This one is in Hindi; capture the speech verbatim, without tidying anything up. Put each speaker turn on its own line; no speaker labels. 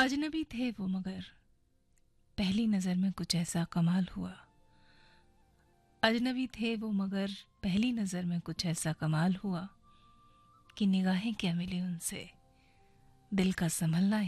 अजनबी थे वो मगर पहली नज़र में कुछ ऐसा कमाल हुआ। अजनबी थे वो मगर पहली नज़र में कुछ ऐसा कमाल हुआ कि निगाहें क्या मिली उनसे, दिल का संभलना